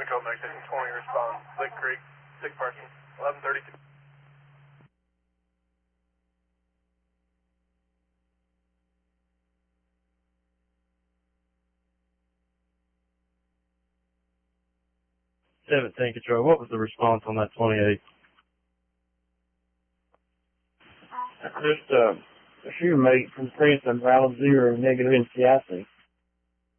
Echo, Mike 20 respond. Lick Creek, sick person, 11:30. Control, what was the response on that 28? Just a shoe mate from Princeton, Island 0, negative NCIC.